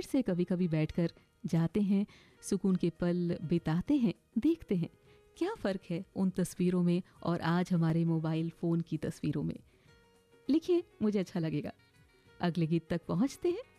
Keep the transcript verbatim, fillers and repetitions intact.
से कभी कभी बैठकर जाते हैं, सुकून के पल बिताते हैं, देखते हैं क्या फ़र्क है उन तस्वीरों में और आज हमारे मोबाइल फ़ोन की तस्वीरों में। लिखिए, मुझे अच्छा लगेगा। अगले गीत तक पहुंचते हैं।